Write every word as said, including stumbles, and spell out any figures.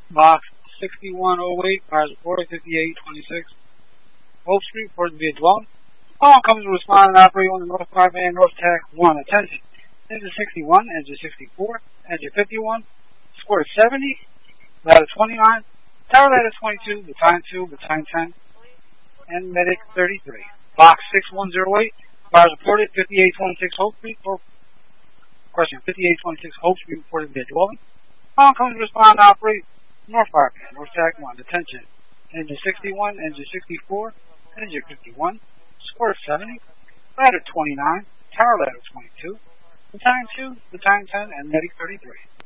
Box sixty-one oh eight, fires reported fifty-eight twenty-six. Hope Street, reported to be a dwelling. Call comes to respond and operate on the North five man North Tack one. Attention. Engine sixty-one, engine sixty-four, engine fifty-one, square seventy, ladder twenty-nine, tower ladder twenty-two, battalion two, battalion ten, and medic thirty-three. Box six one oh eight, fires reported fifty-eight twenty-six Hope Street, or, question, fifty-eight twenty-six Hope Street, reported to be a dwelling. Call comes to respond and operate North five man North Tack one. Attention. Engine sixty-one, engine sixty-four, engine fifty-one, square seventy, ladder twenty-nine, tower ladder twenty-two, battalion two, battalion ten, and medic thirty-three.